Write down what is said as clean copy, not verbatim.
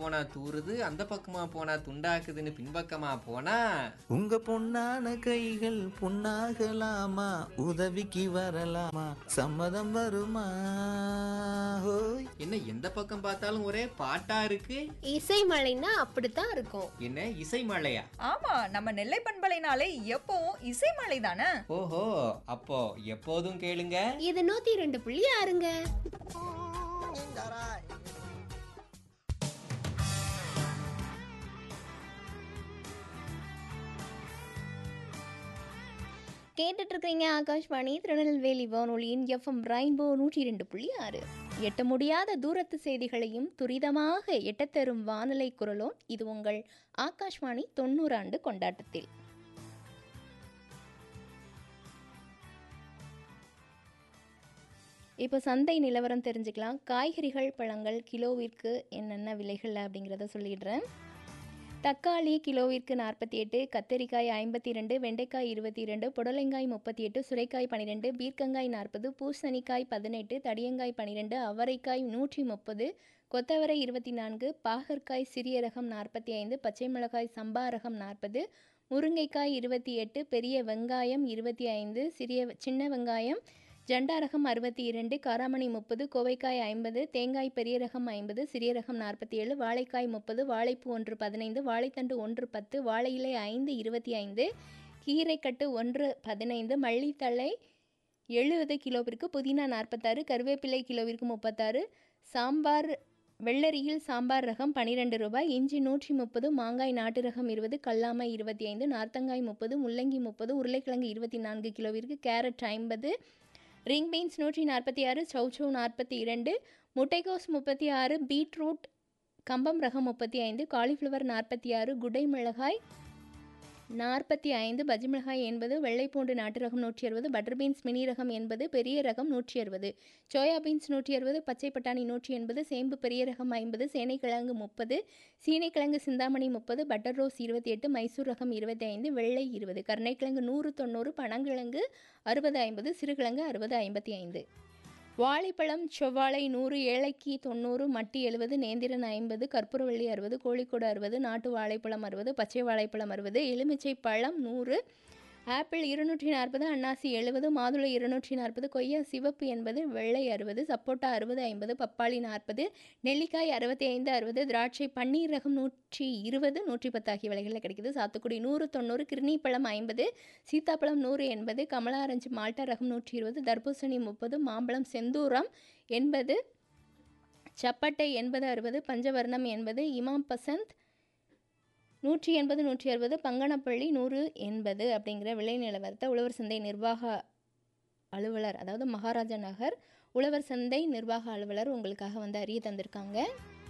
போனா தூறுது, அந்த பக்கமா போனா துண்டாக்குதுன்னு பின்பக்கமா போனா உங்க பொன்னான கைகள் பொன்னாகலாமா, உதவிக்கு வரலாமா, சம்மதம் வருமா? ஹோய். என்ன எந்த பக்கம் பார்த்தாலும் ஒரே பாட்டா இருக்கு. இசை மழைன்னா அப்படித்தான் இருக்கும். என்ன இசை மழையா? ஆமா, நம்ம நெல்லை பண்பலைனாலே எப்பவும் இசை மழை தானே. ஓஹோ, அப்போ எப்போதும் கேளுங்க. இது 102.6ங்க. கேட்டுட்டு இருக்கீங்க ஆகாஷ்வாணி திருநெல்வேலி வானொலியின் எஃப்எம் ரெயின்போ 102.6. எட்ட முடியாத தூரத்து செய்திகளையும் துரிதமாக எட்டத்தரும் வானொலி குரலும் இது உங்கள் ஆகாஷ்வாணி 90 ஆண்டு கொண்டாட்டத்தில். இப்போ சந்தை நிலவரம் தெரிஞ்சுக்கலாம். காய்கறிகள் பழங்கள் கிலோவிற்கு என்னென்ன விலைகள் அப்படிங்கிறத சொல்லிடுறேன். தக்காளி கிலோவிற்கு 48, கத்தரிக்காய் 52, வெண்டைக்காய் 22, புடலங்காய் 38, சுரைக்காய் 12, பீர்க்கங்காய் 40, பூசணிக்காய் 18, தடியங்காய் 12, அவரைக்காய் 130, கொத்தவரை 24, பாகற்காய் சிறிய ரகம் 45, பச்சை மிளகாய் சம்பா ரகம் 40, முருங்கைக்காய் 28, பெரிய வெங்காயம் 25, சின்ன வெங்காயம் ஜண்டா ரகம் 62, காராமணி 30, கோவைக்காய் 50, தேங்காய் பெரிய ரகம் 50, சிறிய ரகம் 47, வாழைக்காய் 30, வாழைப்பூ 1 15, வாழைத்தண்டு 1 10, வாழை இலை 5 25, கீரைக்கட்டு 1 15, மல்லித்தழை 70 கிலோவிற்கு, புதினா 46, கருவேப்பிலை கிலோவிற்கு 36, சாம்பார் வெள்ளரியில் சாம்பார் ரகம் 12 ரூபாய், இஞ்சி 130, மாங்காய் நாட்டு ரகம் 20, கல்லாமை 25, நார்த்தங்காய் 30, முள்ளங்கி 30, உருளைக்கிழங்கு 24 கிலோவிற்கு, கேரட் 50, ரிங் பீன்ஸ் 146, சௌச்சௌ 42, முட்டைகோஸ் 36, பீட்ரூட் கம்பம் ரகம் 35, காலிஃப்ளவர் 46, குடை மிளகாய் 45, பஜ்ஜி மிளகாய் 80, வெள்ளைப்பூண்டு நாட்டு ரகம் 160, பட்டர் பீன்ஸ் மினி ரகம் 80, பெரிய ரகம் 160, சோயா பீன்ஸ் 160, பச்சை பட்டாணி 180, சேம்பு பெரிய ரகம் 50, சேனைக்கிழங்கு 30, சீனைக்கிழங்கு சிந்தாமணி 30, பட்டர் ரோஸ் 28, மைசூர் ரகம் 25, வெள்ளை 20, கருணைக்கிழங்கு 190, பனங்கிழங்கு 60 50, சிறுகிழங்கு 60 55, வாழைப்பழம் செவ்வாழை 100, ஏலக்கி 90, மட்டி 70, நேந்திரன் 50, கற்பூரவள்ளி 60, கோழிக்கோடு 60, நாட்டு வாழைப்பழம் 60, பச்சை வாழைப்பழம் 60, எலுமிச்சை பழம் 100, ஆப்பிள் 240, அன்னாசி 70, மாதுளை 240, கொய்யா சிவப்பு 80, வெள்ளை 60, சப்போட்டா 60 50, பப்பாளி 40, நெல்லிக்காய் 65 60, திராட்சை பன்னீர் ரகம் 120 110 ஆகிய விலைகளில் கிடைக்குது. சாத்துக்குடி 190, கிர்னி பழம் 50, சீத்தாப்பழம் 180, கமலா ஆரஞ்சு மால்டா ரகம் 120, தர்பூசணி 30, மாம்பழம் செந்தூரம் 80, சப்பட்டை 80 60, பஞ்சவர்ணம் 80, இமாம் பசந்த் 180 160, பங்கனப்பள்ளி 180 அப்படிங்கிற விலை நிலவரத்தை உழவர் சந்தை நிர்வாக அலுவலர், அதாவது மகாராஜா நகர் உழவர் சந்தை நிர்வாக அலுவலர் உங்களுக்காக வந்து அறிய தந்திருக்காங்க.